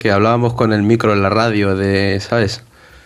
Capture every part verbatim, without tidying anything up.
que hablábamos con el micro en la radio de, ¿sabes?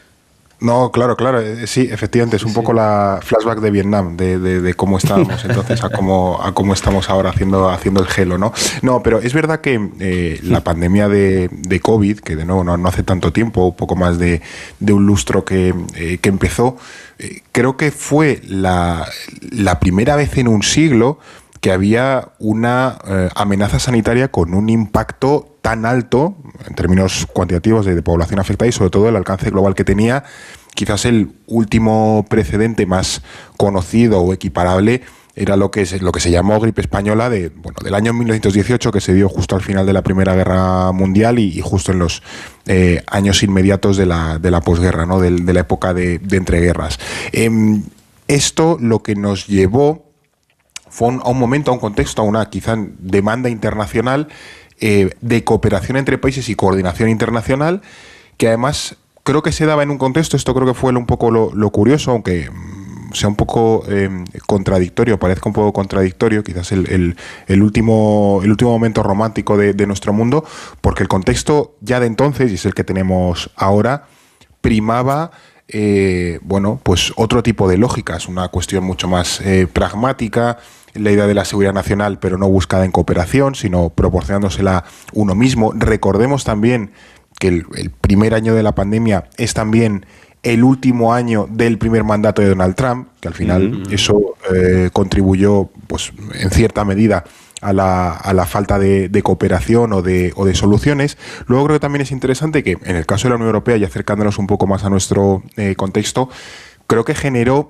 No, claro, claro, eh, sí, efectivamente, es un Sí, poco sí. la flashback de Vietnam, de, de, de cómo estábamos entonces a cómo, a cómo estamos ahora haciendo, haciendo el gelo, ¿no? No, pero es verdad que eh, la pandemia de, de COVID, que de nuevo no, no hace tanto tiempo, poco más de, de un lustro que, eh, que empezó, eh, creo que fue la, la primera vez en un siglo que había una eh, amenaza sanitaria con un impacto tan alto en términos cuantitativos de, de población afectada y sobre todo el alcance global que tenía. Quizás el último precedente más conocido o equiparable era lo que, es, lo que se llamó gripe española de, bueno, del año mil novecientos dieciocho, que se dio justo al final de la Primera Guerra Mundial y, y justo en los eh, años inmediatos de la, de la posguerra, ¿no? de, de la época de, de entreguerras. Eh, esto lo que nos llevó fue un, a un momento, a un contexto, a una quizá demanda internacional eh, de cooperación entre países y coordinación internacional, que además creo que se daba en un contexto, esto creo que fue un poco lo, lo curioso, aunque mm, sea un poco eh, contradictorio, parezca un poco contradictorio, quizás el, el, el, último, el último momento romántico de, de nuestro mundo, porque el contexto ya de entonces, y es el que tenemos ahora, primaba Eh, bueno, pues otro tipo de lógicas, una cuestión mucho más eh, pragmática, la idea de la seguridad nacional, pero no buscada en cooperación, sino proporcionándosela uno mismo. Recordemos también que el, el primer año de la pandemia es también el último año del primer mandato de Donald Trump, que al final mm-hmm. eso eh, contribuyó, pues, en cierta medida a la, a la falta de, de cooperación o de, o de soluciones. Luego creo que también es interesante que en el caso de la Unión Europea, y acercándonos un poco más a nuestro eh, contexto, creo que generó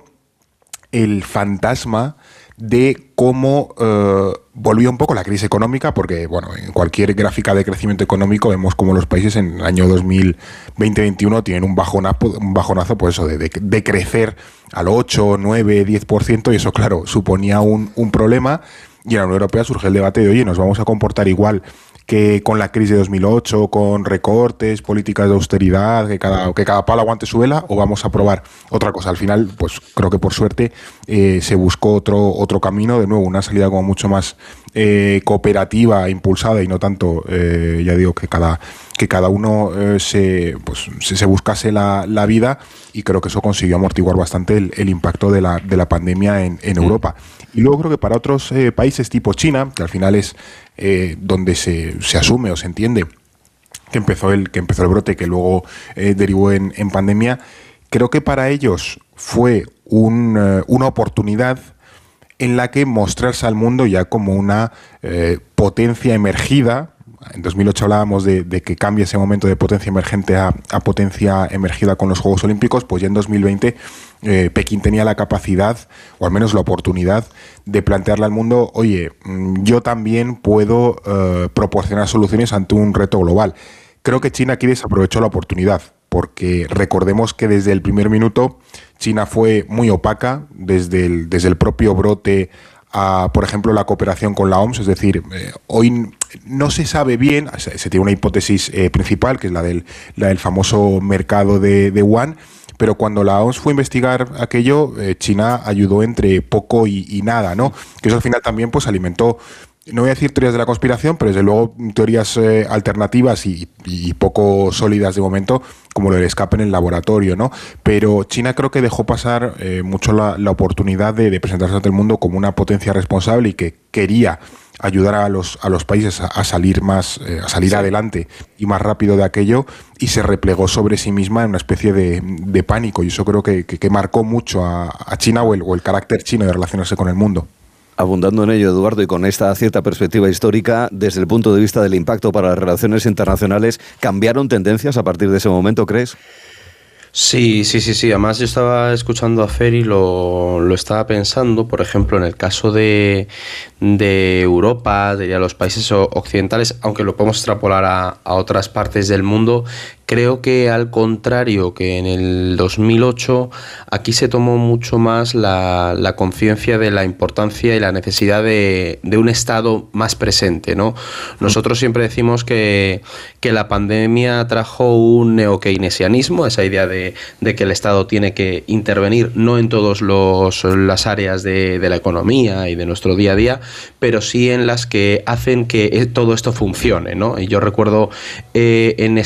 el fantasma de cómo eh, volvió un poco la crisis económica, porque bueno, en cualquier gráfica de crecimiento económico vemos como los países en el año dos mil veinte veintiuno tienen un bajonazo, un bajonazo pues eso, de, de, de crecer al ocho, nueve, diez por ciento, y eso claro, suponía un, un problema. Y en la Unión Europea surge el debate de, oye, ¿nos vamos a comportar igual que con la crisis de dos mil ocho, con recortes, políticas de austeridad, que cada, que cada palo aguante su vela, o vamos a probar otra cosa? Al final, pues creo que por suerte eh, se buscó otro, otro camino, de nuevo, una salida como mucho más eh, cooperativa, impulsada, y no tanto, eh, ya digo, que cada, que cada uno eh, se, pues, se, se buscase la, la vida, y creo que eso consiguió amortiguar bastante el, el impacto de la, de la pandemia en, en Europa. Y luego creo que para otros eh, países tipo China, que al final es eh, donde se, se asume o se entiende que empezó el, que empezó el brote, que luego eh, derivó en, en pandemia, creo que para ellos fue un, uh, una oportunidad en la que mostrarse al mundo ya como una eh, potencia emergida. En dos mil ocho hablábamos de, de que cambia ese momento de potencia emergente a, a potencia emergida con los Juegos Olímpicos, pues ya en dos mil veinte eh, Pekín tenía la capacidad, o al menos la oportunidad, de plantearle al mundo, oye, yo también puedo eh, proporcionar soluciones ante un reto global. Creo que China aquí desaprovechó la oportunidad, porque recordemos que desde el primer minuto China fue muy opaca, desde el, desde el propio brote a, por ejemplo, la cooperación con la O M S, es decir, eh, hoy no se sabe bien, se, se tiene una hipótesis eh, principal, que es la del, la del famoso mercado de, de Wuhan, pero cuando la O M S fue a investigar aquello, eh, China ayudó entre poco y, y nada, ¿no? Que eso al final también pues alimentó, no voy a decir teorías de la conspiración, pero desde luego teorías eh, alternativas y, y poco sólidas de momento, como lo del escape en el laboratorio, ¿no? Pero China creo que dejó pasar eh, mucho la, la oportunidad de, de presentarse ante el mundo como una potencia responsable y que quería ayudar a los, a los países a, a salir más, eh, a salir sí. adelante y más rápido de aquello, y se replegó sobre sí misma en una especie de, de pánico, y eso creo que, que, que marcó mucho a, a China o el, o el carácter chino de relacionarse con el mundo. Abundando en ello, Eduardo, y con esta cierta perspectiva histórica, desde el punto de vista del impacto para las relaciones internacionales, ¿cambiaron tendencias a partir de ese momento, crees? Sí, sí, sí, sí. Además yo estaba escuchando a Fer y lo, lo estaba pensando, por ejemplo, en el caso de, de Europa, de los países occidentales, aunque lo podemos extrapolar a, a otras partes del mundo, Creo que al contrario que en el dos mil ocho, aquí se tomó mucho más la, la conciencia de la importancia y la necesidad de, de un Estado más presente, ¿no? Nosotros siempre decimos que, que la pandemia trajo un neokeynesianismo, esa idea de, de que el Estado tiene que intervenir no en todas las áreas de, de la economía y de nuestro día a día, pero sí en las que hacen que todo esto funcione, ¿no? Y yo recuerdo eh, en